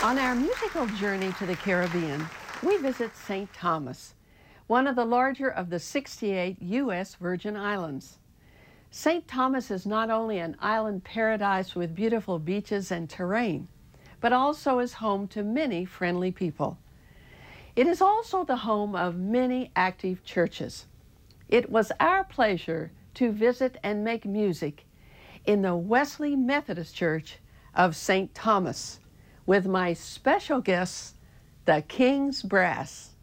On our musical journey to the Caribbean, we visit St. Thomas, one of the larger of the 68 U.S. Virgin Islands. St. Thomas is not only an island paradise with beautiful beaches and terrain, but also is home to many friendly people. It is also the home of many active churches. It was our pleasure to visit and make music in the Wesley Methodist Church of St. Thomas with my special guests, the King's Brass.